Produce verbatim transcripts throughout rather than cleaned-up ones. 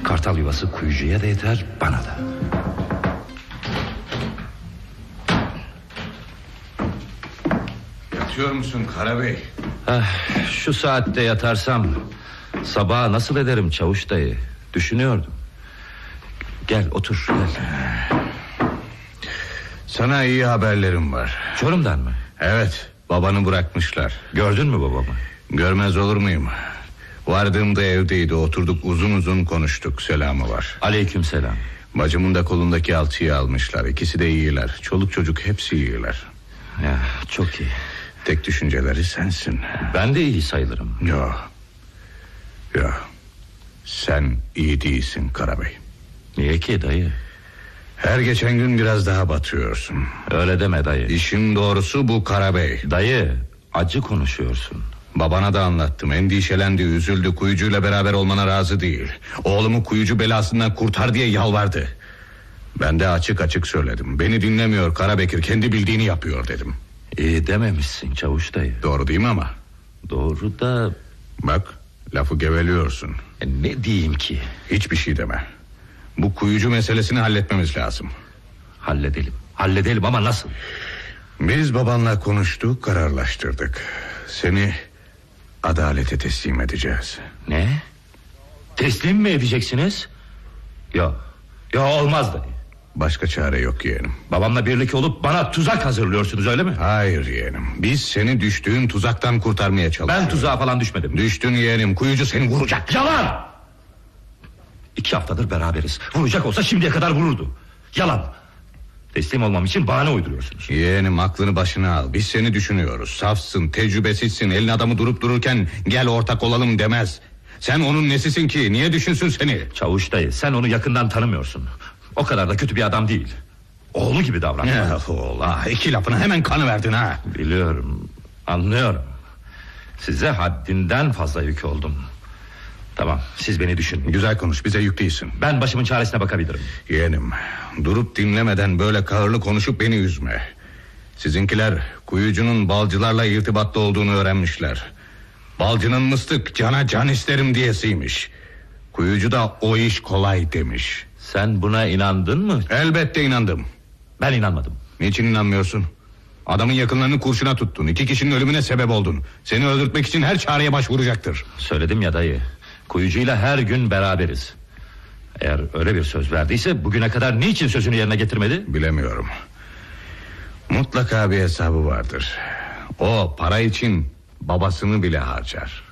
Kartal yuvası kuyucuya da yeter, bana da. Yatıyor musun Karabey? Ah, şu saatte yatarsam sabaha nasıl ederim Çavuş dayı? Düşünüyordum. Gel otur, gel. Sana iyi haberlerim var. Çorum'dan mı? Evet, babanı bırakmışlar. Gördün mü babamı? Görmez olur muyum? Vardığımda evdeydi, oturduk uzun uzun konuştuk. Selamı var. Aleyküm selam. Bacımın da kolundaki alçıyı almışlar. İkisi de iyiler. Çoluk çocuk hepsi iyiler. Ya, çok iyi. Tek düşünceleri sensin. Ben de iyi sayılırım. Yok. Yok. Sen iyi değilsin Karabey. Niye ki dayı? Her geçen gün biraz daha batıyorsun. Öyle deme dayı. İşin doğrusu bu Karabey. Dayı, acı konuşuyorsun. Babana da anlattım, endişelendi, üzüldü. Kuyucuyla beraber olmana razı değil. Oğlumu kuyucu belasından kurtar diye yalvardı. Ben de açık açık söyledim. Beni dinlemiyor Karabekir, kendi bildiğini yapıyor dedim. İyi dememişsin Çavuş dayı. Doğru değil mi ama? Doğru da... Bak, lafı geveliyorsun. E, ne diyeyim ki? Hiçbir şey deme. Bu kuyucu meselesini halletmemiz lazım. Halledelim, halledelim ama nasıl? Biz babanla konuştuk, kararlaştırdık. Seni adalete teslim edeceğiz. Ne? Teslim mi edeceksiniz? Ya, ya olmaz dayı. Başka çare yok yeğenim. Babamla birlik olup bana tuzak hazırlıyorsunuz, öyle mi? Hayır yeğenim, biz seni düştüğün tuzaktan kurtarmaya çalışıyoruz. Ben tuzağa falan düşmedim. Düştün yeğenim, kuyucu seni vuracak. Yalan! İki haftadır beraberiz. Vuracak olsa şimdiye kadar vururdu. Yalan. Teslim olmam için bahane uyduruyorsunuz. Yeğenim, aklını başına al. Biz seni düşünüyoruz. Safsın, tecrübesizsin. Elin adamı durup dururken gel ortak olalım demez. Sen onun nesisin ki? Niye düşünsün seni? Çavuş dayı, sen onu yakından tanımıyorsun. O kadar da kötü bir adam değil. Oğlu gibi davranıyor. Ya ola, iki lafına hemen kanı verdin ha. Biliyorum, anlıyorum. Size haddinden fazla yük oldum. Tamam, siz beni düşünün. Güzel konuş, bize yük değilsin. Ben başımın çaresine bakabilirim. Yeğenim, durup dinlemeden böyle kahırlı konuşup beni üzme. Sizinkiler kuyucunun balcılarla irtibatta olduğunu öğrenmişler. Balcının mıstık cana can isterim diyesiymiş. Kuyucu da o iş kolay demiş. Sen buna inandın mı? Elbette inandım. Ben inanmadım. Niçin inanmıyorsun? Adamın yakınlarını kurşuna tuttun. İki kişinin ölümüne sebep oldun. Seni öldürtmek için her çareye başvuracaktır. Söyledim ya dayı, kuyucuyla her gün beraberiz. Eğer öyle bir söz verdiyse bugüne kadar niçin sözünü yerine getirmedi? Bilemiyorum. Mutlaka bir hesabı vardır. O para için babasını bile harcar.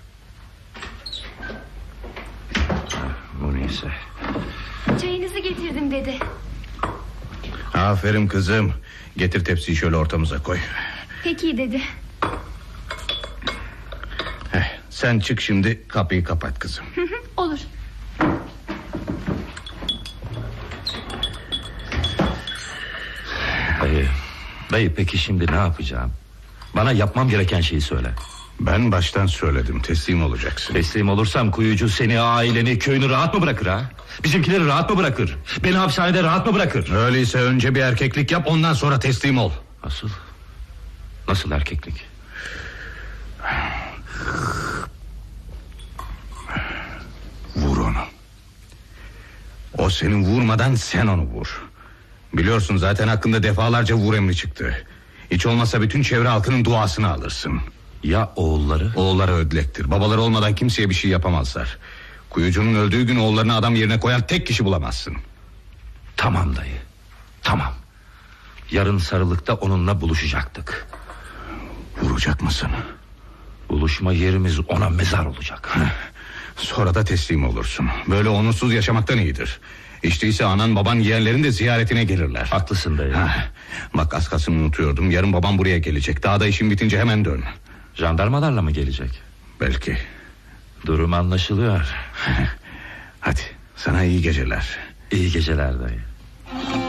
Bu neyse. Çayınızı getirdim dedi. Aferin kızım. Getir tepsiyi şöyle ortamıza koy. Peki dedi. Heh, sen çık şimdi, kapıyı kapat kızım. Olur. Dayı, dayı peki şimdi ne yapacağım? Bana yapmam gereken şeyi söyle. Ben baştan söyledim, teslim olacaksın. Teslim olursam kuyucu seni, aileni, köyünü rahat mı bırakır ha? Bizimkileri rahat mı bırakır? Beni hapishanede rahat mı bırakır? Öyleyse önce bir erkeklik yap, ondan sonra teslim ol. Nasıl? Nasıl erkeklik? Vur onu. O seni vurmadan sen onu vur. Biliyorsun zaten hakkında defalarca vur emri çıktı. Hiç olmazsa bütün çevre halkının duasını alırsın. Ya oğulları? Oğulları ödlektir. Babaları olmadan kimseye bir şey yapamazlar. Kuyucunun öldüğü gün oğullarını adam yerine koyan tek kişi bulamazsın. Tamam dayı, tamam. Yarın Sarılık'ta onunla buluşacaktık. Vuracak mısın? Buluşma yerimiz ona mezar olacak. Sonra da teslim olursun. Böyle onursuz yaşamaktan iyidir. İşte ise anan baban yeğenlerin de ziyaretine gelirler. Haklısın dayı. Ha, bak az kalsın unutuyordum. Yarın babam buraya gelecek. Dağda işin bitince hemen dön. Jandarmalarla mı gelecek? Belki. Durum anlaşılıyor. Hadi sana iyi geceler. İyi geceler dayı.